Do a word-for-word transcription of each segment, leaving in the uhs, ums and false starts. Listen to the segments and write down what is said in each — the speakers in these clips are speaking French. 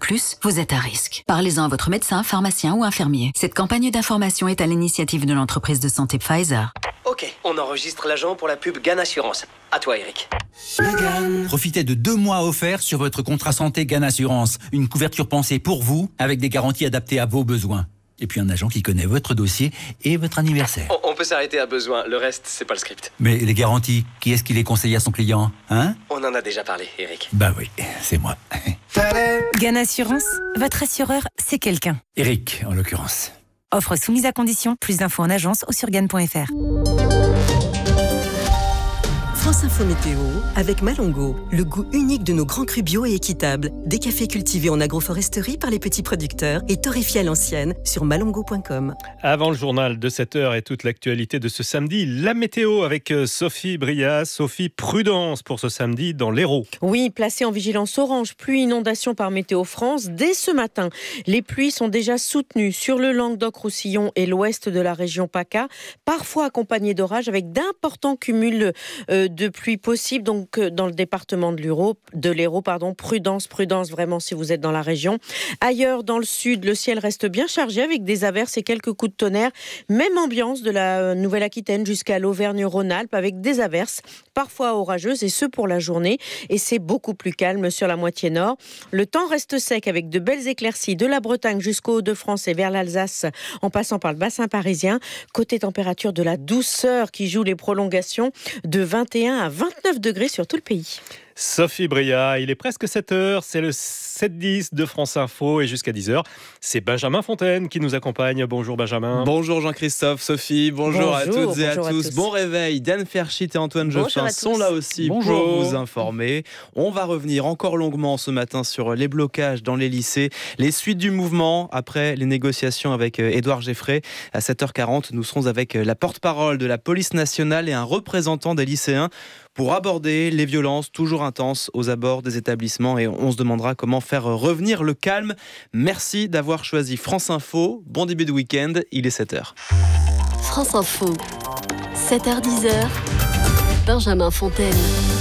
plus, vous êtes à risque. Parlez-en à votre médecin, pharmacien ou infirmier. Cette campagne d'information est à l'initiative de l'entreprise de santé Pfizer. Ok, on enregistre l'agent pour la pub Gann Assurance. À toi, Eric. Profitez de deux mois offerts sur votre contrat santé Gann Assurance. Une couverture pensée pour vous, avec des garanties adaptées à vos besoins. Et puis un agent qui connaît votre dossier et votre anniversaire. On, on peut s'arrêter à besoin, le reste, c'est pas le script. Mais les garanties, qui est-ce qui les conseille à son client, hein? On en a déjà parlé, Eric. Bah oui, c'est moi. Gann Assurance, votre assureur, c'est quelqu'un. Eric, en l'occurrence. Offre soumise à condition. Plus d'infos en agence ou sur gann point f r. France Info Météo avec Malongo, le goût unique de nos grands crus bio et équitables. Des cafés cultivés en agroforesterie par les petits producteurs et torréfiés à l'ancienne sur malongo point com. Avant le journal de sept heures et toute l'actualité de ce samedi, la météo avec Sophie Bria. Sophie, prudence pour ce samedi dans l'Hérault. Oui, placé en vigilance orange, pluie, inondation par Météo France. Dès ce matin, les pluies sont déjà soutenues sur le Languedoc-Roussillon et l'ouest de la région PACA, parfois accompagnées d'orages avec d'importants cumuls euh, de pluie possible, donc dans le département de l'Hérault, de l'Hérault, pardon, prudence, prudence vraiment si vous êtes dans la région. Ailleurs dans le sud, le ciel reste bien chargé avec des averses et quelques coups de tonnerre. Même ambiance de la Nouvelle-Aquitaine jusqu'à l'Auvergne-Rhône-Alpes avec des averses, parfois orageuses et ce pour la journée. Et c'est beaucoup plus calme sur la moitié nord. Le temps reste sec avec de belles éclaircies de la Bretagne jusqu'aux Hauts-de-France et vers l'Alsace en passant par le bassin parisien. Côté température, de la douceur qui joue les prolongations de vingt et un à vingt-neuf degrés sur tout le pays. Sophie Bria, il est presque sept heures, c'est le sept dix de France Info et jusqu'à dix heures, c'est Benjamin Fontaine qui nous accompagne. Bonjour Benjamin. Bonjour Jean-Christophe, Sophie, bonjour, bonjour à toutes et à tous. à tous. Bon réveil, Diane Ferchit et Antoine Geoffrin sont là aussi bonjour. Pour vous informer. On va revenir encore longuement ce matin sur les blocages dans les lycées, les suites du mouvement après les négociations avec Édouard Geffray. À sept heures quarante, nous serons avec la porte-parole de la police nationale et un représentant des lycéens pour aborder les violences toujours intenses aux abords des établissements et on se demandera comment faire revenir le calme. Merci d'avoir choisi France Info. Bon début de week-end, il est sept heures. France Info, sept heures dix, Benjamin Fontaine.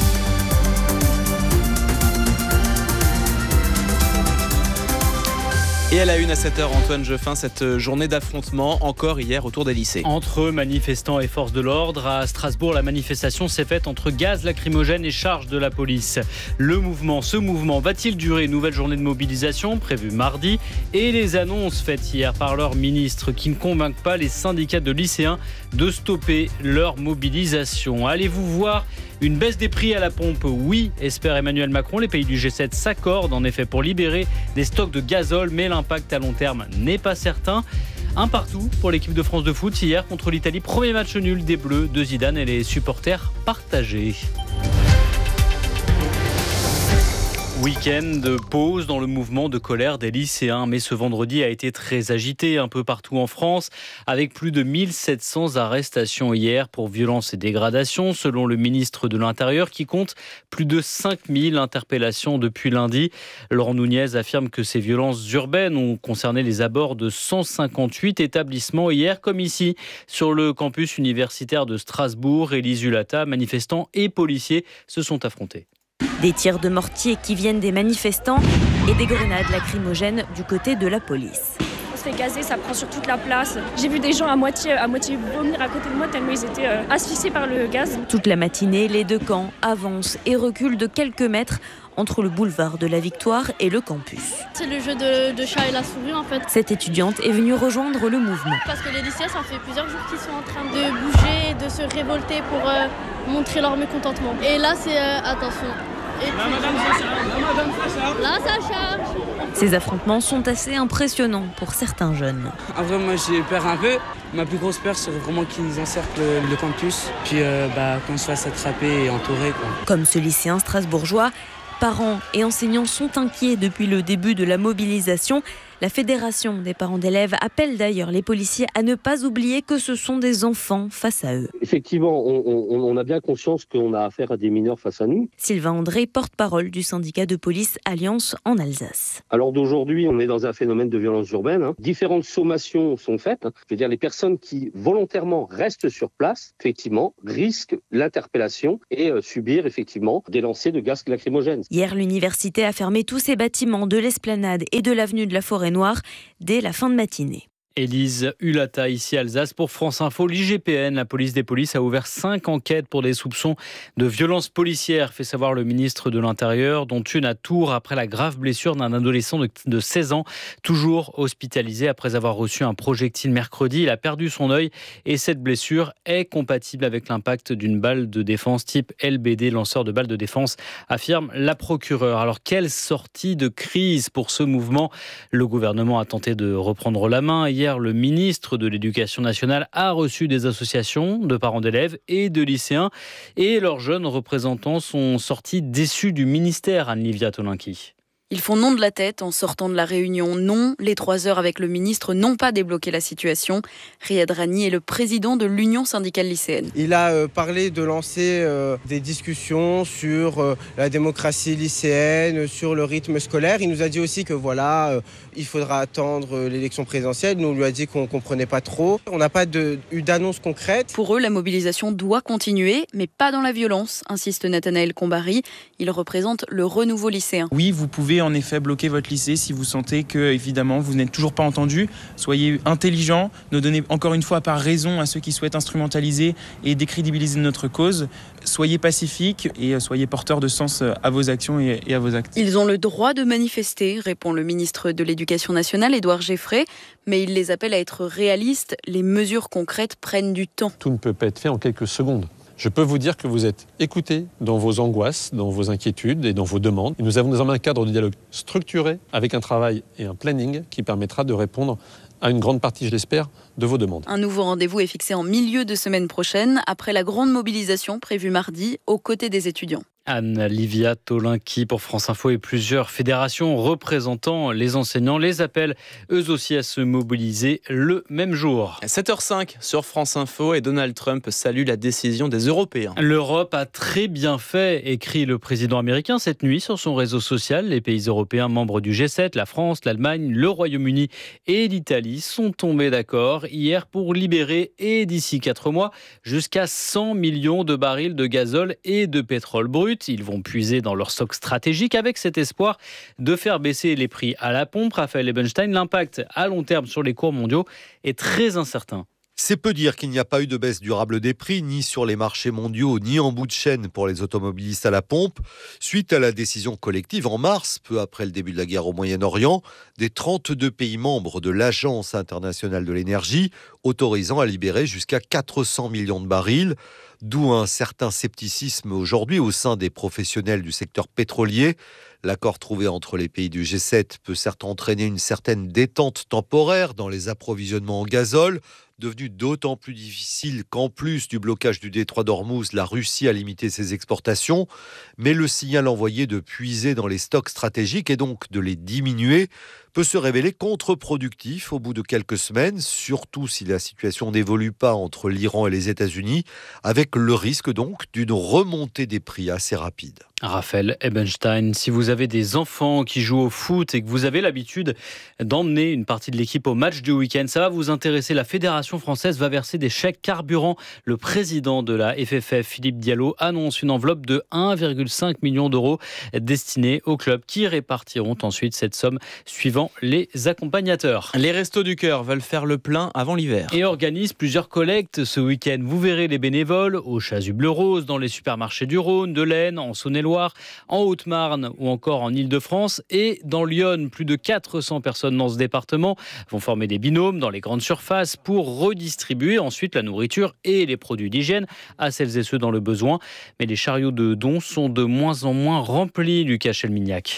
Et à la une à sept heures, Antoine Geoffrin, cette journée d'affrontement encore hier autour des lycées. Entre manifestants et forces de l'ordre, à Strasbourg, la manifestation s'est faite entre gaz lacrymogène et charges de la police. Le mouvement, ce mouvement va-t-il durer? Nouvelle journée de mobilisation prévue mardi et les annonces faites hier par leur ministre qui ne convainquent pas les syndicats de lycéens de stopper leur mobilisation. Allez-vous voir une baisse des prix à la pompe? Oui, espère Emmanuel Macron. Les pays du G sept s'accordent en effet pour libérer des stocks de gazole, mais l'impact à long terme n'est pas certain. Un partout pour l'équipe de France de foot hier contre l'Italie. Premier match nul des Bleus de Zidane et les supporters partagés. Week-end de pause dans le mouvement de colère des lycéens, mais ce vendredi a été très agité un peu partout en France, avec plus de mille sept cents arrestations hier pour violences et dégradations, selon le ministre de l'Intérieur, qui compte plus de cinq mille interpellations depuis lundi. Laurent Nunez affirme que ces violences urbaines ont concerné les abords de cent cinquante-huit établissements hier, comme ici, sur le campus universitaire de Strasbourg. Élise Hulata, manifestants et policiers se sont affrontés. Des tirs de mortier qui viennent des manifestants et des grenades lacrymogènes du côté de la police. On se fait gazer, ça prend sur toute la place. J'ai vu des gens à moitié, à moitié vomir à côté de moi tellement ils étaient euh, asphyxiés par le gaz. Toute la matinée, les deux camps avancent et reculent de quelques mètres entre le boulevard de la Victoire et le campus. C'est le jeu de, de chat et la souris en fait. Cette étudiante est venue rejoindre le mouvement. Parce que les lycéens, ça fait plusieurs jours qu'ils sont en train de bouger, de se révolter pour euh, montrer leur mécontentement. Et là, c'est euh, attention. Et puis, là, madame, ça charge. Là, madame, ça charge. Là, ça charge. Ces affrontements sont assez impressionnants pour certains jeunes. En vrai, moi, j'ai peur un peu. Ma plus grosse peur, c'est vraiment qu'ils encerclent le, le campus. Puis, euh, bah, qu'on se fasse attraper et entourer, quoi. Comme ce lycéen strasbourgeois, parents et enseignants sont inquiets depuis le début de la mobilisation. La Fédération des parents d'élèves appelle d'ailleurs les policiers à ne pas oublier que ce sont des enfants face à eux. Effectivement, on, on, on a bien conscience qu'on a affaire à des mineurs face à nous. Sylvain André, porte-parole du syndicat de police Alliance en Alsace. Alors d'aujourd'hui, on est dans un phénomène de violence urbaine. Hein. Différentes sommations sont faites. Hein. Je veux dire, les personnes qui volontairement restent sur place, effectivement, risquent l'interpellation et euh, subir effectivement des lancers de gaz lacrymogènes. Hier, l'université a fermé tous ses bâtiments de l'Esplanade et de l'avenue de la Forêt-Noire dès la fin de matinée. Élise Hulata, ici Alsace, pour France Info. L'I G P N, la police des polices, a ouvert cinq enquêtes pour des soupçons de violences policières, fait savoir le ministre de l'Intérieur, dont une à Tours après la grave blessure d'un adolescent de, de seize ans, toujours hospitalisé après avoir reçu un projectile mercredi. Il a perdu son œil et cette blessure est compatible avec l'impact d'une balle de défense type L B D, lanceur de balles de défense, affirme la procureure. Alors, quelle sortie de crise pour ce mouvement ? Le gouvernement a tenté de reprendre la main. Hier, le ministre de l'Éducation nationale a reçu des associations de parents d'élèves et de lycéens et leurs jeunes représentants sont sortis déçus du ministère, Anne-Livia Tolinki. Ils font non de la tête en sortant de la réunion. Non, les trois heures avec le ministre n'ont pas débloqué la situation. Riyad Rani est le président de l'Union syndicale lycéenne. Il a euh, parlé de lancer euh, des discussions sur euh, la démocratie lycéenne, sur le rythme scolaire. Il nous a dit aussi que voilà, euh, il faudra attendre euh, l'élection présidentielle. Nous, on lui a dit qu'on ne comprenait pas trop. On n'a pas de, eu d'annonce concrète. Pour eux, la mobilisation doit continuer, mais pas dans la violence, insiste Nathanaël Combary. Il représente le renouveau lycéen. Oui, vous pouvez en effet bloquer votre lycée si vous sentez que, évidemment, vous n'êtes toujours pas entendu. Soyez intelligents, ne donnez encore une fois pas raison à ceux qui souhaitent instrumentaliser et décrédibiliser notre cause. Soyez pacifiques et soyez porteurs de sens à vos actions et à vos actes. Ils ont le droit de manifester, répond le ministre de l'Éducation nationale, Édouard Geffray, mais il les appelle à être réalistes. Les mesures concrètes prennent du temps. Tout ne peut pas être fait en quelques secondes. Je peux vous dire que vous êtes écoutés dans vos angoisses, dans vos inquiétudes et dans vos demandes. Et nous avons désormais un cadre de dialogue structuré avec un travail et un planning qui permettra de répondre à une grande partie, je l'espère, de vos demandes. Un nouveau rendez-vous est fixé en milieu de semaine prochaine, après la grande mobilisation prévue mardi aux côtés des étudiants. Anne-Livia Tolinki pour France Info et plusieurs fédérations représentant les enseignants les appellent eux aussi à se mobiliser le même jour. sept heures cinq sur France Info et Donald Trump salue la décision des Européens. L'Europe a très bien fait, écrit le président américain cette nuit sur son réseau social. Les pays européens membres du G sept, la France, l'Allemagne, le Royaume-Uni et l'Italie sont tombés d'accord hier pour libérer et d'ici quatre mois jusqu'à cent millions de barils de gazole et de pétrole brut. Ils vont puiser dans leur stock stratégique avec cet espoir de faire baisser les prix à la pompe. Raphaël Ebenstein, l'impact à long terme sur les cours mondiaux est très incertain. C'est peu dire qu'il n'y a pas eu de baisse durable des prix, ni sur les marchés mondiaux, ni en bout de chaîne pour les automobilistes à la pompe, suite à la décision collective en mars, peu après le début de la guerre au Moyen-Orient, des trente-deux pays membres de l'Agence internationale de l'énergie, autorisant à libérer jusqu'à quatre cents millions de barils. D'où un certain scepticisme aujourd'hui au sein des professionnels du secteur pétrolier. L'accord trouvé entre les pays du G sept peut certes entraîner une certaine détente temporaire dans les approvisionnements en gazole, devenu d'autant plus difficile qu'en plus du blocage du détroit d'Ormuz, la Russie a limité ses exportations. Mais le signal envoyé de puiser dans les stocks stratégiques et donc de les diminuer peut se révéler contre-productif au bout de quelques semaines, surtout si la situation n'évolue pas entre l'Iran et les États-Unis, avec le risque donc d'une remontée des prix assez rapide. Raphaël Ebenstein, si vous avez des enfants qui jouent au foot et que vous avez l'habitude d'emmener une partie de l'équipe au match du week-end, ça va vous intéresser. La Fédération française va verser des chèques carburant. Le président de la F F F, Philippe Diallo, annonce une enveloppe de un virgule cinq million d'euros destinée aux clubs qui répartiront ensuite cette somme suivant les accompagnateurs. Les Restos du Cœur veulent faire le plein avant l'hiver. Et organisent plusieurs collectes ce week-end. Vous verrez les bénévoles au Chasuble-Rose, dans les supermarchés du Rhône, de l'Aisne, en Saône-et-Loire, en Haute-Marne ou encore en Île-de-France et dans Lyon. Plus de quatre cents personnes dans ce département vont former des binômes dans les grandes surfaces pour redistribuer ensuite la nourriture et les produits d'hygiène à celles et ceux dans le besoin. Mais les chariots de dons sont de moins en moins remplis, Lucas Chelmignac.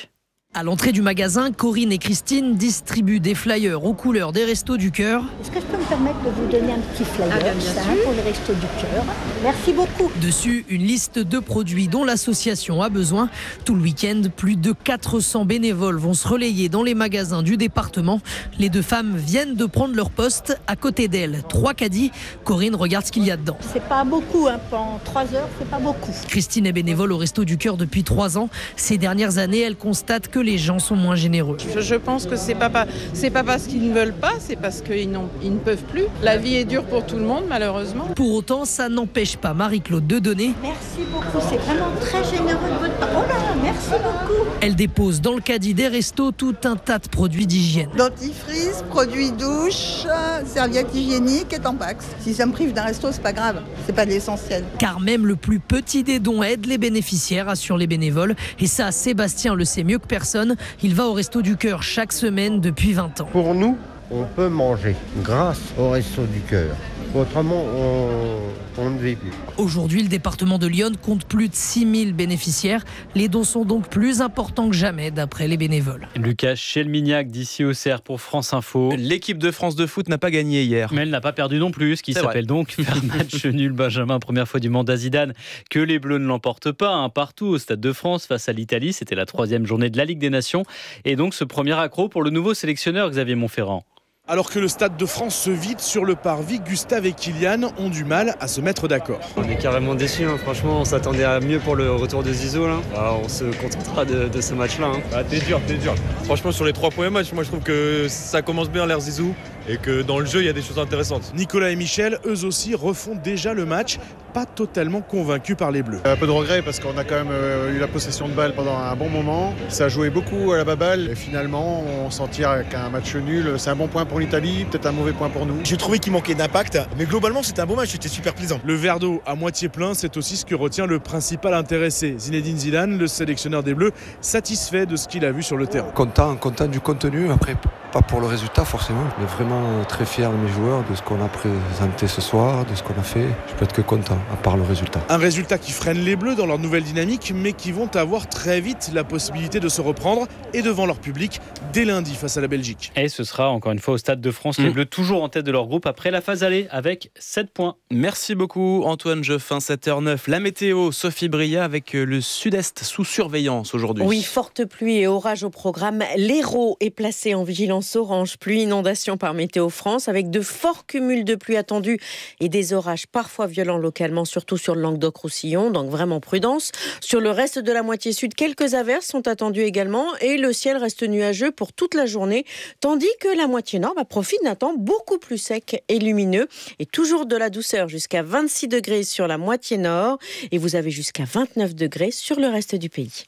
À l'entrée du magasin, Corinne et Christine distribuent des flyers aux couleurs des Restos du Cœur. Est-ce que je peux me permettre de vous donner un petit flyer ah, bien ça, pour les Restos du Cœur? Merci beaucoup. Dessus, une liste de produits dont l'association a besoin. Tout le week-end, plus de quatre cents bénévoles vont se relayer dans les magasins du département. Les deux femmes viennent de prendre leur poste. À côté d'elles, trois caddies. Corinne regarde ce qu'il y a dedans. C'est pas beaucoup, hein. En trois heures, c'est pas beaucoup. Christine est bénévole au Restos du Cœur depuis trois ans. Ces dernières années, elle constate que les gens sont moins généreux. Je, je pense que c'est pas, pas, c'est pas parce qu'ils ne veulent pas, c'est parce qu'ils n'ont, ils ne peuvent plus. La vie est dure pour tout le monde, malheureusement. Pour autant, ça n'empêche pas Marie-Claude de donner. Merci beaucoup, c'est vraiment très généreux de votre part. Oh là là, merci beaucoup. Elle dépose dans le caddie des restos tout un tas de produits d'hygiène. Dentifrice, produits douche, serviettes hygiéniques et tampax. Si ça me prive d'un resto, c'est pas grave, c'est pas de l'essentiel. Car même le plus petit des dons aide les bénéficiaires, assurent les bénévoles. Et ça, Sébastien le sait mieux que personne. Il va au Resto du Cœur chaque semaine depuis vingt ans. Pour nous, on peut manger grâce au Resto du Cœur. Autrement, on, on ne vit plus. Aujourd'hui, le département de l'Yonne compte plus de six mille bénéficiaires. Les dons sont donc plus importants que jamais, d'après les bénévoles. Lucas Chelmignac d'ici au Cerf pour France Info. L'équipe de France de foot n'a pas gagné hier. Mais elle n'a pas perdu non plus, ce qui C'est s'appelle vrai. donc faire match nul. Benjamin, première fois du mandat Zidane que les Bleus ne l'emportent pas. Hein, partout au Stade de France face à l'Italie. C'était la troisième journée de la Ligue des Nations. Et donc ce premier accro pour le nouveau sélectionneur Xavier Montferrand. Alors que le Stade de France se vide sur le parvis, Gustave et Kylian ont du mal à se mettre d'accord. On est carrément déçus, hein. Franchement on s'attendait à mieux pour le retour de Zizou. Là. Ah, on se contentera de, de ce match-là. Hein. Ah, t'es dur, t'es dur. Franchement sur les trois premiers matchs, moi je trouve que ça commence bien l'ère Zizou et que dans le jeu il y a des choses intéressantes. Nicolas et Michel, eux aussi, refont déjà le match, pas totalement convaincus par les Bleus. Un peu de regret parce qu'on a quand même eu la possession de balle pendant un bon moment. Ça a joué beaucoup à la baballe et finalement on s'en tire avec un match nul. C'est un bon point pour l'Italie, peut-être un mauvais point pour nous. J'ai trouvé qu'il manquait d'impact, mais globalement c'était un bon match, c'était super plaisant. Le verre d'eau à moitié plein, c'est aussi ce que retient le principal intéressé. Zinedine Zidane, le sélectionneur des Bleus, satisfait de ce qu'il a vu sur le terrain. Content, content du contenu, après pas pour le résultat forcément, mais vraiment très fier de mes joueurs, de ce qu'on a présenté ce soir, de ce qu'on a fait. Je peux être que content, à part le résultat. Un résultat qui freine les Bleus dans leur nouvelle dynamique, mais qui vont avoir très vite la possibilité de se reprendre et devant leur public dès lundi face à la Belgique. Et ce sera encore une fois au Stade de France, mmh. les Bleus toujours en tête de leur groupe après la phase aller avec sept points. Merci beaucoup Antoine Jeffin, sept heures neuf. La météo, Sophie Bria avec le sud-est sous surveillance aujourd'hui. Oui, forte pluie et orage au programme. L'Hérault est placé en vigilance orange, pluie, inondation par Météo France, avec de forts cumuls de pluie attendus et des orages parfois violents localement, surtout sur le Languedoc-Roussillon, donc vraiment prudence. Sur le reste de la moitié sud, quelques averses sont attendues également et le ciel reste nuageux pour toute la journée, tandis que la moitié nord bah, profite d'un temps beaucoup plus sec et lumineux et toujours de la douceur jusqu'à vingt-six degrés sur la moitié nord et vous avez jusqu'à vingt-neuf degrés sur le reste du pays.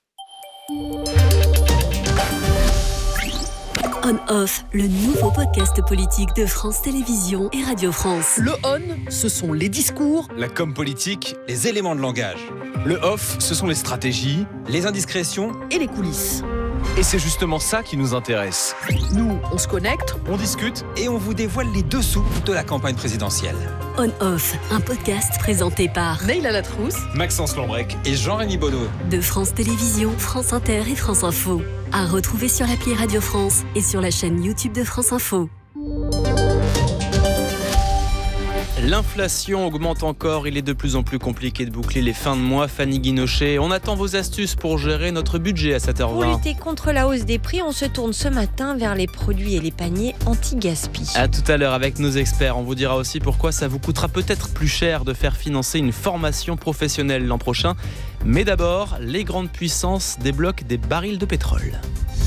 On-Off, le nouveau podcast politique de France Télévisions et Radio France. Le on, ce sont les discours, la com politique, les éléments de langage. Le off, ce sont les stratégies, les indiscrétions et les coulisses. Et c'est justement ça qui nous intéresse. Nous, on se connecte, on discute et on vous dévoile les dessous de la campagne présidentielle. On-Off, un podcast présenté par Neila Latrousse, Maxence Lambrec et Jean-Rémy Bonneau. De France Télévisions, France Inter et France Info. À retrouver sur l'appli Radio France et sur la chaîne YouTube de France Info. L'inflation augmente encore, il est de plus en plus compliqué de boucler les fins de mois. Fanny Guinochet, on attend vos astuces pour gérer notre budget à sept heures vingt. Pour lutter contre la hausse des prix, on se tourne ce matin vers les produits et les paniers anti-gaspi. À tout à l'heure avec nos experts, on vous dira aussi pourquoi ça vous coûtera peut-être plus cher de faire financer une formation professionnelle l'an prochain. Mais d'abord, les grandes puissances débloquent des barils de pétrole.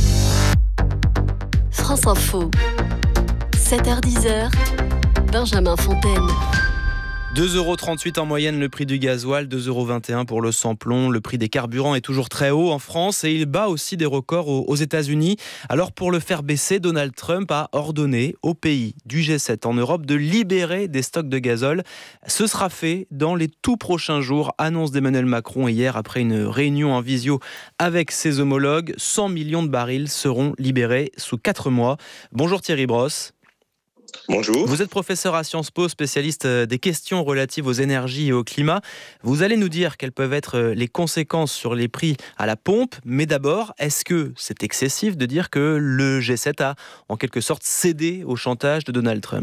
France Info, sept heures dix, Benjamin Fontaine. deux euros trente-huit en moyenne le prix du gasoil, deux euros vingt et un pour le sans-plomb. Le prix des carburants est toujours très haut en France et il bat aussi des records aux États-Unis. Alors pour le faire baisser, Donald Trump a ordonné aux pays du G sept en Europe de libérer des stocks de gazole. Ce sera fait dans les tout prochains jours, annonce d'Emmanuel Macron hier après une réunion en visio avec ses homologues. cent millions de barils seront libérés sous quatre mois. Bonjour Thierry Brosse. Bonjour. Vous êtes professeur à Sciences Po, spécialiste des questions relatives aux énergies et au climat. Vous allez nous dire quelles peuvent être les conséquences sur les prix à la pompe. Mais d'abord, est-ce que c'est excessif de dire que le G sept a en quelque sorte cédé au chantage de Donald Trump ?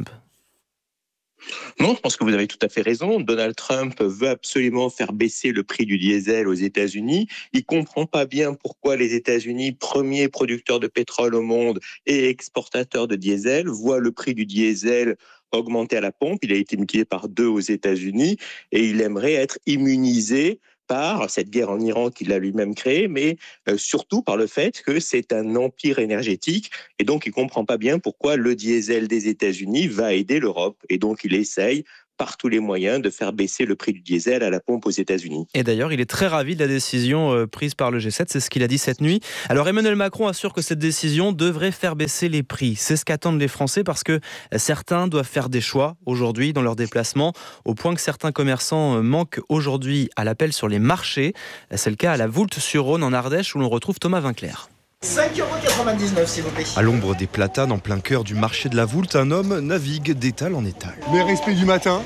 Non, je pense que vous avez tout à fait raison. Donald Trump veut absolument faire baisser le prix du diesel aux États-Unis. Il ne comprend pas bien pourquoi les États-Unis, premier producteur de pétrole au monde et exportateur de diesel, voient le prix du diesel augmenter à la pompe. Il a été multiplié par deux aux États-Unis et il aimerait être immunisé par cette guerre en Iran qu'il a lui-même créée, mais euh, surtout par le fait que c'est un empire énergétique et donc il ne comprend pas bien pourquoi le diesel des États-Unis va aider l'Europe. Et donc il essaye par tous les moyens de faire baisser le prix du diesel à la pompe aux États-Unis. Et d'ailleurs, il est très ravi de la décision prise par le G sept, c'est ce qu'il a dit cette nuit. Alors Emmanuel Macron assure que cette décision devrait faire baisser les prix. C'est ce qu'attendent les Français parce que certains doivent faire des choix aujourd'hui dans leurs déplacements, au point que certains commerçants manquent aujourd'hui à l'appel sur les marchés. C'est le cas à la Voulte-sur-Rhône en Ardèche où l'on retrouve Thomas Vinclair. cinq euros quatre-vingt-dix-neuf s'il vous plaît. À l'ombre des platanes, en plein cœur du marché de la Voulte, un homme navigue d'étal en étal. Mais respect du matin.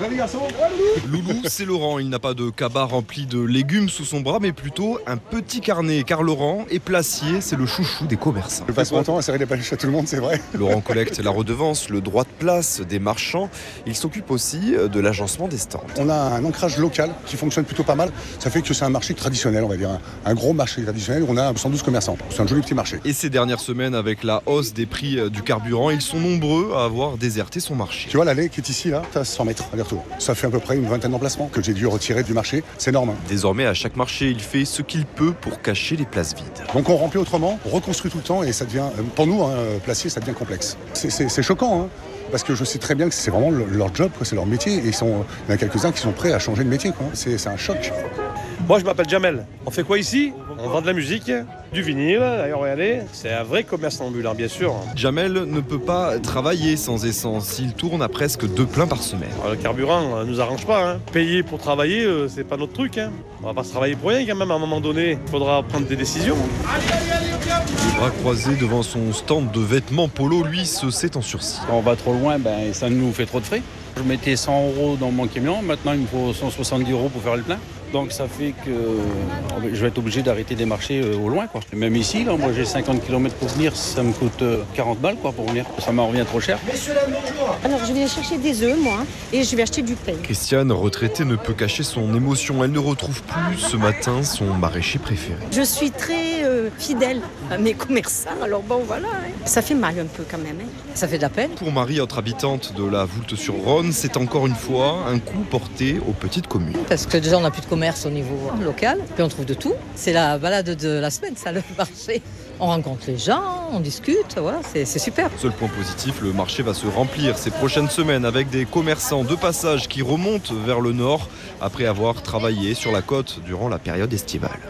Loulou, c'est Laurent. Il n'a pas de cabas rempli de légumes sous son bras, mais plutôt un petit carnet. Car Laurent est placier, c'est le chouchou des commerçants. Je passe mon temps à serrer les paluches à tout le monde, c'est vrai. Laurent collecte la redevance, le droit de place des marchands. Il s'occupe aussi de l'agencement des stands. On a un ancrage local qui fonctionne plutôt pas mal. Ça fait que c'est un marché traditionnel, on va dire. Un gros marché traditionnel où on a cent douze commerçants. C'est un joli petit marché. Et ces dernières semaines, avec la hausse des prix du carburant, ils sont nombreux à avoir déserté son marché. Tu vois, l'allée qui est ici, là, ça cent mètres aller-retour. Ça fait à peu près une vingtaine d'emplacements que j'ai dû retirer du marché. C'est énorme. Désormais, à chaque marché, il fait ce qu'il peut pour cacher les places vides. Donc on remplit autrement, on reconstruit tout le temps et ça devient, pour nous, hein, placiers, ça devient complexe. C'est, c'est, c'est choquant, hein, parce que je sais très bien que c'est vraiment leur job, quoi, c'est leur métier. Et ils sont, il y en a quelques-uns qui sont prêts à changer de métier, quoi. C'est, c'est un choc. Moi, je m'appelle Jamel. On fait quoi ici ? On vend de la musique, du vinyle, d'ailleurs, regardez. C'est un vrai commerce ambulant, bien sûr. Jamel ne peut pas travailler sans essence. Il tourne à presque deux pleins par semaine. Alors, le carburant ne nous arrange pas. Hein. Payer pour travailler, c'est pas notre truc. Hein. On va pas se travailler pour rien quand même. À un moment donné, il faudra prendre des décisions. Allez, allez, allez, les bras croisés devant son stand de vêtements polo, lui, se sait en sursis. Quand on va trop loin, ben, ça nous fait trop de frais. Je mettais cent euros dans mon camion, maintenant il me faut cent soixante-dix euros pour faire le plein. Donc ça fait que je vais être obligé d'arrêter des marchés au loin, quoi. Même ici, là, moi j'ai cinquante kilomètres pour venir, ça me coûte quarante balles quoi, pour venir. Ça m'en revient trop cher. Alors je viens chercher des œufs, moi, et je vais acheter du pain. Christiane, retraitée, ne peut cacher son émotion. Elle ne retrouve plus ce matin son maraîcher préféré. Je suis très euh, fidèle à mes commerçants, alors bon voilà. Hein. Ça fait mal un peu quand même, hein. Ça fait de la peine. Pour Marie, autre habitante de la Voulte-sur-Rhône, c'est encore une fois un coup porté aux petites communes. Parce que déjà on n'a plus de commerce au niveau local, puis on trouve de tout. C'est la balade de la semaine, ça, le marché. On rencontre les gens, on discute, voilà, c'est, c'est super. Seul point positif, le marché va se remplir ces prochaines semaines avec des commerçants de passage qui remontent vers le nord après avoir travaillé sur la côte durant la période estivale.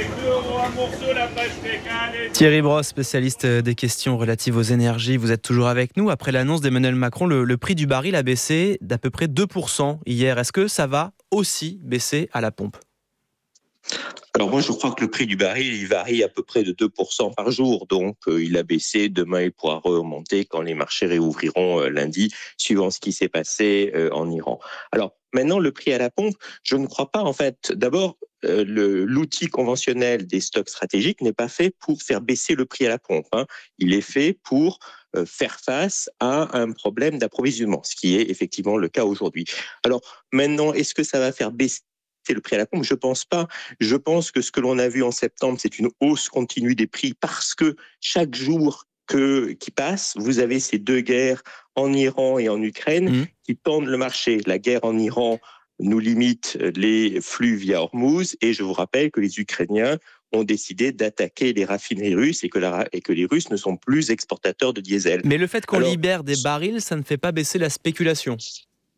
Thierry Brosse, spécialiste des questions relatives aux énergies, vous êtes toujours avec nous. Après l'annonce d'Emmanuel Macron, le, le prix du baril a baissé d'à peu près deux pour cent hier. Est-ce que ça va aussi baisser à la pompe ? Alors moi, je crois que le prix du baril, il varie à peu près de deux pour cent par jour. Donc, euh, il a baissé. Demain, il pourra remonter quand les marchés réouvriront euh, lundi, suivant ce qui s'est passé euh, en Iran. Alors, maintenant, le prix à la pompe, je ne crois pas, en fait, d'abord, euh, le, l'outil conventionnel des stocks stratégiques n'est pas fait pour faire baisser le prix à la pompe. Hein. Il est fait pour euh, faire face à un problème d'approvisionnement, ce qui est effectivement le cas aujourd'hui. Alors, maintenant, est-ce que ça va faire baisser le prix à la pompe? Je pense pas. Je pense que ce que l'on a vu en septembre, c'est une hausse continue des prix parce que chaque jour que, qui passe, vous avez ces deux guerres en Iran et en Ukraine mmh. qui tendent le marché. La guerre en Iran nous limite les flux via Hormuz et je vous rappelle que les Ukrainiens ont décidé d'attaquer les raffineries russes et que, la, et que les Russes ne sont plus exportateurs de diesel. Mais le fait qu'on Alors, libère des barils, ça ne fait pas baisser la spéculation?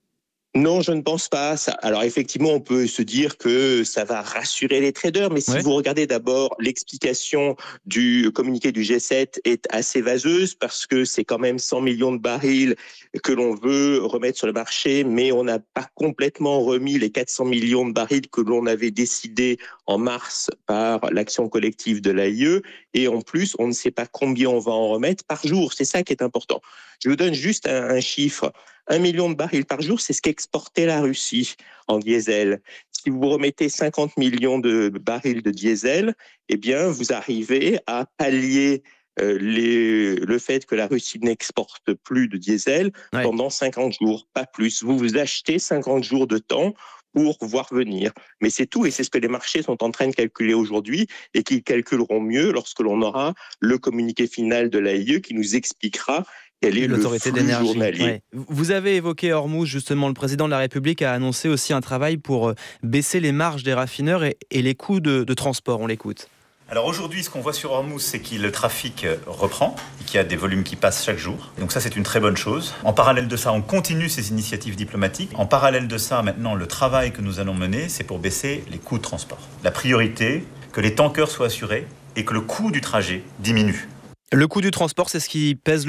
Non, je ne pense pas. Ça. Alors effectivement, on peut se dire que ça va rassurer les traders, mais si ouais. vous regardez d'abord l'explication du communiqué du G sept est assez vaseuse parce que c'est quand même cent millions de barils que l'on veut remettre sur le marché, mais on n'a pas complètement remis les quatre cents millions de barils que l'on avait décidé en mars par l'action collective de l'A I E. Et en plus, on ne sait pas combien on va en remettre par jour. C'est ça qui est important. Je vous donne juste un, un chiffre. Un million de barils par jour, c'est ce qu'exportait la Russie en diesel. Si vous remettez cinquante millions de barils de diesel, eh bien, vous arrivez à pallier euh, les, le fait que la Russie n'exporte plus de diesel ouais. pendant cinquante jours, pas plus. Vous vous achetez cinquante jours de temps pour voir venir. Mais c'est tout, et c'est ce que les marchés sont en train de calculer aujourd'hui, et qu'ils calculeront mieux lorsque l'on aura le communiqué final de l'A I E qui nous expliquera quel est l'autorité le flux d'énergie journalier. Ouais. Vous avez évoqué Hormuz, justement, le président de la République a annoncé aussi un travail pour baisser les marges des raffineurs et, et les coûts de, de transport. On l'écoute. Alors aujourd'hui, ce qu'on voit sur Hormuz, c'est que le trafic reprend et qu'il y a des volumes qui passent chaque jour. Donc ça, c'est une très bonne chose. En parallèle de ça, on continue ces initiatives diplomatiques. En parallèle de ça, maintenant, le travail que nous allons mener, c'est pour baisser les coûts de transport. La priorité, que les tankers soient assurés et que le coût du trajet diminue. Le coût du transport, c'est ce qui pèse le